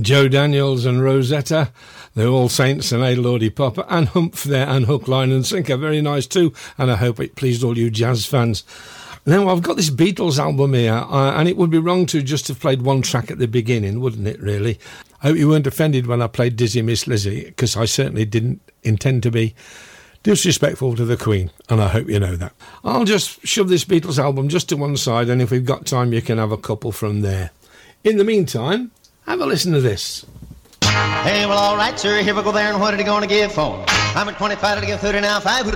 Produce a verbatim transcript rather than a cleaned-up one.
Joe Daniels and Rosetta, the All Saints and A Lordy Popper, and Humph there, and Hook, Line and Sinker. Very nice too, and I hope it pleased all you jazz fans. Now, I've got this Beatles album here, uh, and it would be wrong to just have played one track at the beginning, wouldn't it, really? I hope you weren't offended when I played Dizzy Miss Lizzie, because I certainly didn't intend to be disrespectful to the Queen, and I hope you know that. I'll just shove this Beatles album just to one side, and if we've got time, you can have a couple from there. In the meantime, have a listen to this. Hey, well, all right, sir, here we go there, and what are you going to give for? I'm at twenty-five to give thirty now, five.